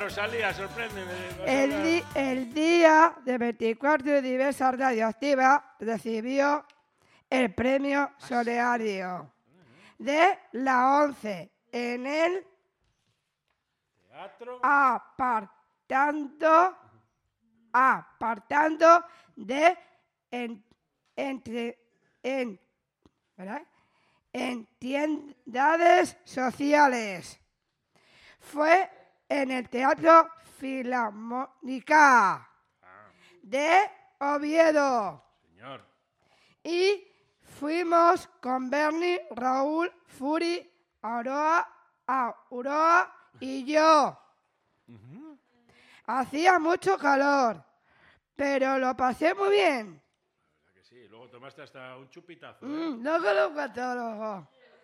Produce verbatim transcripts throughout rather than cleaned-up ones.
Rosalía, sorpréndeme. El, di el día de veinticuatro de Diversa Radioactiva recibió el premio Solidario de la ONCE en el Teatro. Apartando, apartando de en, entre, en, ¿verdad? entidades sociales. Fue en el Teatro Filarmónica de Oviedo. Señor. Y fuimos con Bernie, Raúl, Furi, Aurora, Aurora y yo. Uh-huh. Hacía mucho calor, pero lo pasé muy bien. La verdad que sí, luego tomaste hasta un chupitazo. ¿eh? Mm, luego lo cuento, luego.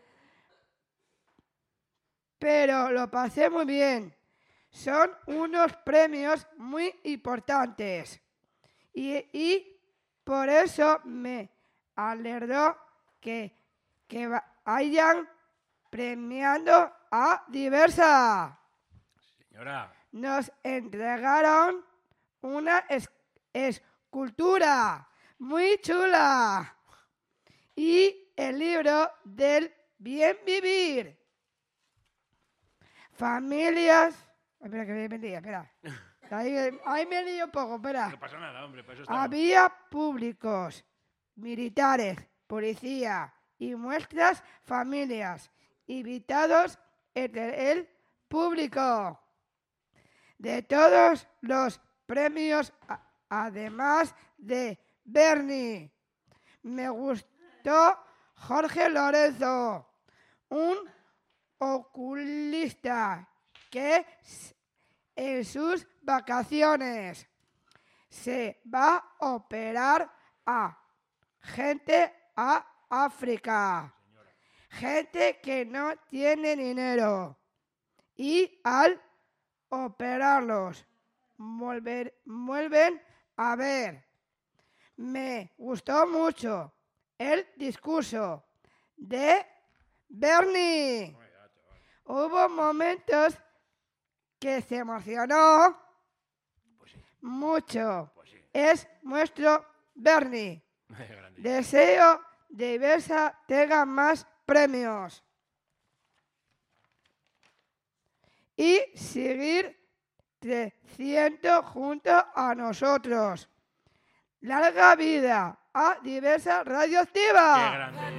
Pero lo pasé muy bien. Son unos premios muy importantes. Y, y por eso me alegró que, que vayan premiando a Diversa. Señora. Nos entregaron una es, escultura muy chula y el libro del bien vivir. Familias... Espera, que me vendía, espera. Ahí, ahí me lío un poco, espera. No pasa nada, hombre, para eso estamos. Había públicos, militares, policía y nuestras familias invitados entre el público. De todos los premios, además de Bernie, me gustó Jorge Lorenzo, un oculista que en sus vacaciones se va a operar a gente a África, gente que no tiene dinero, y al operarlos volver, vuelven a ver. Me gustó mucho el discurso de Bernie. Hubo momentos que se emocionó pues sí. mucho. Pues sí. Es nuestro Bernie. Deseo de Diversa tenga más premios y seguir creciendo junto a nosotros. Larga vida a Diversa Radioactiva. Qué grande.